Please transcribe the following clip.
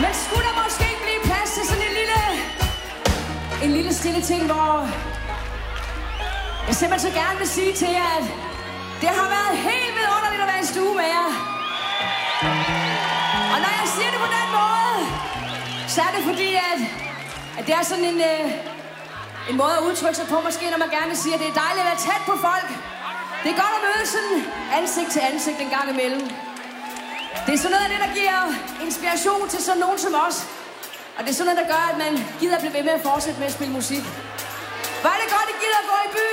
Men skulle der måske blive plads til sådan en lille stille ting, hvor jeg simpelthen så gerne vil sige til jer, at det har været helt vidunderligt at være i stue med jer. Og når jeg siger det på den måde, så er det fordi, at det er sådan en måde at udtrykke sig på, måske når man gerne vil sige, at det er dejligt at være tæt på folk. Det er godt at møde sådan ansigt til ansigt en gang imellem. Det er sådan noget af det, der giver inspiration til sådan nogen som os. Og det er sådan noget, der gør, at man gider at blive ved med at fortsætte med at spille musik. Hvor er det godt, at I gider at gå i byen?